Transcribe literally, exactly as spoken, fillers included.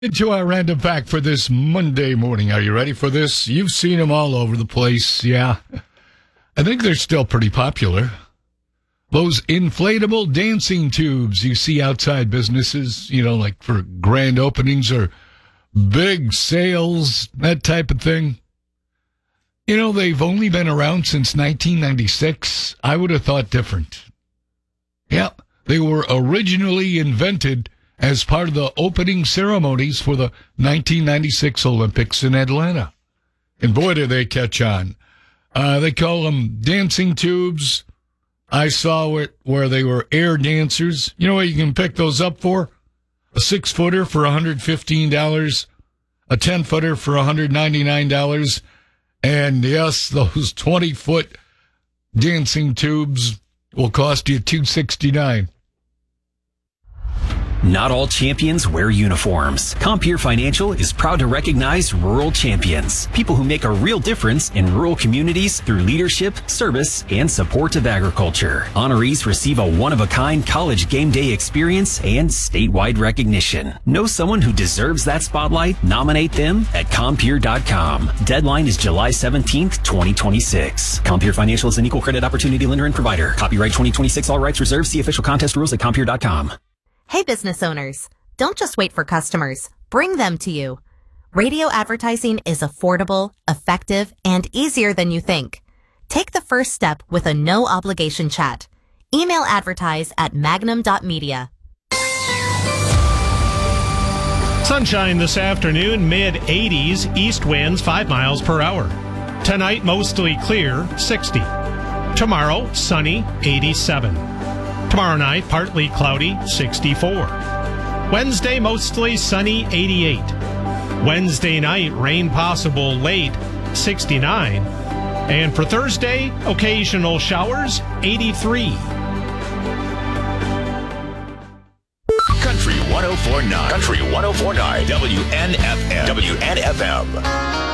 Into our random fact for this Monday morning. Are you ready for this? You've seen them all over the place, yeah. I think they're still pretty popular. Those inflatable dancing tubes you see outside businesses, you know, like for grand openings or big sales, that type of thing. You know, they've only been around since nineteen ninety-six. I would have thought different. Yeah, they were originally invented as part of the opening ceremonies for the nineteen ninety-six Olympics in Atlanta. And boy, did they catch on. Uh, they call them dancing tubes. I saw it where they were air dancers. You know what you can pick those up for? A six-footer for one hundred fifteen dollars, a ten-footer for one hundred ninety-nine dollars, and yes, those twenty-foot dancing tubes will cost you two hundred sixty-nine dollars. Not all champions wear uniforms. Compeer Financial is proud to recognize rural champions, people who make a real difference in rural communities through leadership, service, and support of agriculture. Honorees receive a one-of-a-kind college game day experience and statewide recognition. Know someone who deserves that spotlight? Nominate them at Compeer dot com. Deadline is July seventeenth, twenty twenty-six. Compeer Financial is an equal credit opportunity lender and provider. Copyright twenty twenty-six, all rights reserved. See official contest rules at Compeer dot com. Hey, business owners, don't just wait for customers. Bring them to you. Radio advertising is affordable, effective, and easier than you think. Take the first step with a no-obligation chat. Email advertise at magnum dot media. Sunshine this afternoon, mid eighties, east winds five miles per hour. Tonight, mostly clear, sixty. Tomorrow, sunny, eighty-seven. Tomorrow night, partly cloudy, sixty-four. Wednesday, mostly sunny, eighty-eight. Wednesday night, rain possible late, sixty-nine. And for Thursday, occasional showers, eighty-three. Country one oh four point nine. Country one oh four point nine. W N F M. W N F M.